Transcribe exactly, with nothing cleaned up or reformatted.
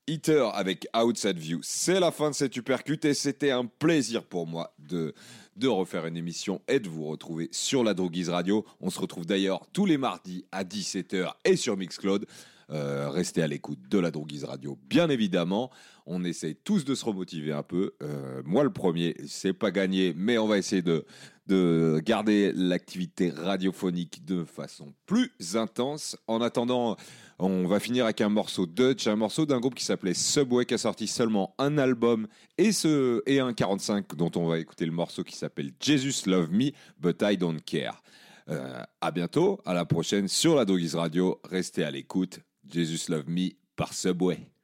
Eater avec Outside View. C'est la fin de cette Uppercut et c'était un plaisir pour moi de, de refaire une émission et de vous retrouver sur la Droguise Radio. On se retrouve d'ailleurs tous les mardis à dix-sept heures et sur Mixcloud. Euh, restez à l'écoute de la Droguise Radio, bien évidemment. On essaye tous de se remotiver un peu. Euh, moi, le premier, c'est pas gagné, mais on va essayer de, de garder l'activité radiophonique de façon plus intense. En attendant, on va finir avec un morceau Dutch, un morceau d'un groupe qui s'appelait Subway, qui a sorti seulement un album et, ce, et un quarante-cinq, dont on va écouter le morceau qui s'appelle Jesus Love Me, But I Don't Care. Euh, à bientôt, à la prochaine sur la Droguise Radio. Restez à l'écoute. Jesus Love Me par Subway.